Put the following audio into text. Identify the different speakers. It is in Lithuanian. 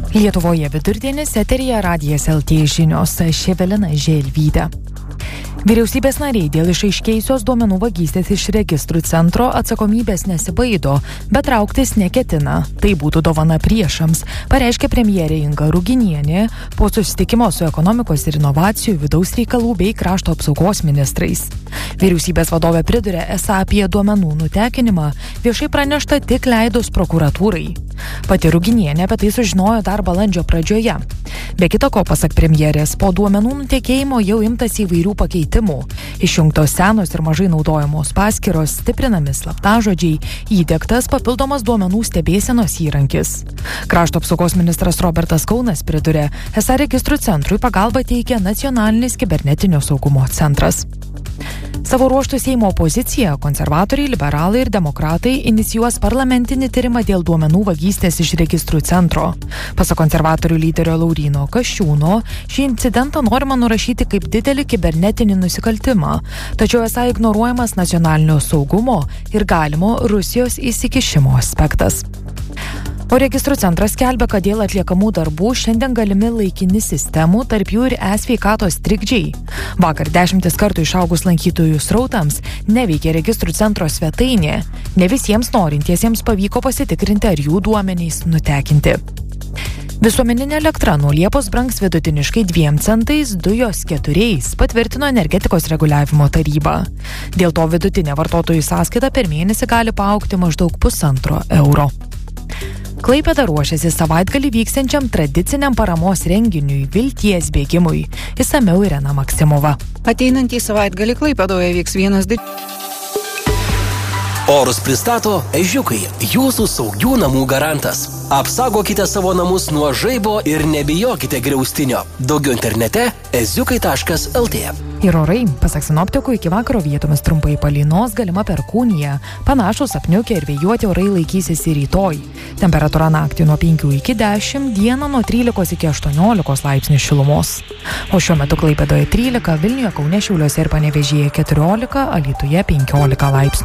Speaker 1: Lietuvoje vidurdienis, eteryje Radijas LT žinios, aš Evelina Želvytė. Vyriausybės nariai dėl išaiškėjusios duomenų vagystės iš registrų centro atsakomybės nesibaido, bet trauktis neketina. Tai būtų dovana priešams, pareiškė premjerė Inga Ruginienė po susitikimo su ekonomikos ir inovacijų, vidaus reikalų bei krašto apsaugos ministrais. Vyriausybės vadovė priduria, esą apie duomenų nutekinimą viešai pranešta tik leidus prokuratūrai. Pati Ruginienė apie tai sužinojo dar balandžio pradžioje. Be kita ko, pasak premjerės, po duomenų nutekėjimo jau imtas įvairių pakeitimų. Išjungtos senos ir mažai naudojamos paskyros, stiprinami slaptažodžiai, įdiegtas papildomas duomenų stebėsenos įrankis. Krašto apsaugos ministras Robertas Kaunas priduria, esą registrų centrui pagalbą teikia Nacionalinis kibernetinio saugumo centras. Savo ruožtų Seimo opozicija, konservatoriai, liberalai ir demokratai inicijuos parlamentinį tyrimą dėl duomenų vagystės iš registrų centro. Pasak konservatorių lyderio Lauryno Kasčiūno, šį incidentą norima nurašyti kaip didelį kibernetinį nusikaltimą, tačiau esą ignoruojamas nacionalinio saugumo ir galimo Rusijos įsikišimo aspektas. O registrų centras skelbia, kad dėl atliekamų darbų šiandien galimi laikini sistemų, tarp jų ir e-sveikatos trikdžiai. Vakar 10 kartų išaugus lankytojų srautams neveikė registrų centro svetainė. Ne visiems norintiesiems pavyko pasitikrinti, ar jų duomenys nutekinti. Visuomeninė elektra nuo Liepos brangs vidutiniškai 2 centais, dujos 4, patvirtino energetikos reguliavimo taryba. Dėl to vidutinė vartotojų sąskaita per mėnesį gali paaugti maždaug 1,5 euro. Klaipėda ruošiasi savaitgalį vyksiančiam tradiciniam paramos renginiui Vilties bėgimui. Išsamiau Irena Maksimova.
Speaker 2: Ateinantį savaitgalį Klaipėdoje vyks vienas
Speaker 3: Orus pristato Ežiukai, jūsų saugių namų garantas. Apsaugokite savo namus nuo žaibo ir nebijokite griaustinio. Daugiau internete eziukai.lt.
Speaker 1: Ir orai, pasak sinoptikų, iki vakaro vietomis trumpai palynos, galima perkūnija. Panašus apniukę ir vėjuoti orai laikysis ir rytoj. Temperatūra naktį nuo 5 iki 10, dieną nuo 13 iki 18 laipsnių šilumos. O šiuo metu Klaipėdoje 13, Vilniuje, Kaune, Šiauliuose ir Panevėžyje 14, Alytuje 15 laipsnių.